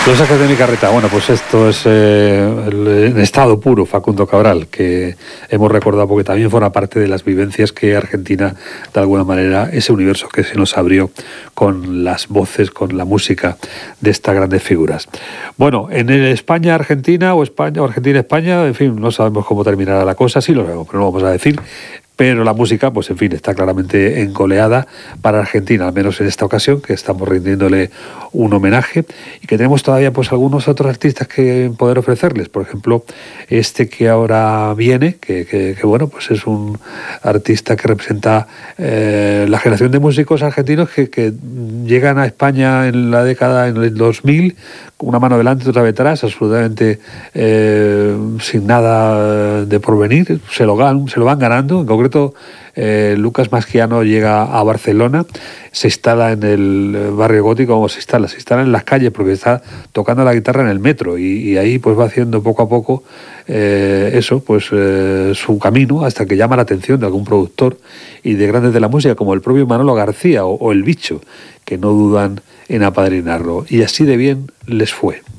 Los Ecos de mi Carreta. Bueno, pues esto es en estado puro, Facundo Cabral, que hemos recordado porque también forma parte de las vivencias que Argentina, de alguna manera, ese universo que se nos abrió con las voces, con la música de estas grandes figuras. Bueno, en el España-Argentina o Argentina-España, en fin, no sabemos cómo terminará la cosa, sí lo sabemos, pero no vamos a decir. Pero la música, pues en fin, está claramente encoleada para Argentina, al menos en esta ocasión, que estamos rindiéndole un homenaje y que tenemos todavía pues algunos otros artistas que poder ofrecerles. Por ejemplo, este que ahora viene, que bueno, pues es un artista que representa la generación de músicos argentinos que llegan a España en la década, en el 2000, con una mano delante y otra detrás, absolutamente sin nada de porvenir, se lo van ganando. En concreto, Lucas Maschiano llega a Barcelona, se instala en el barrio gótico, se instala en las calles porque está tocando la guitarra en el metro y ahí pues va haciendo poco a poco su camino hasta que llama la atención de algún productor y de grandes de la música como el propio Manolo García o El Bicho, que no dudan en apadrinarlo, y así de bien les fue.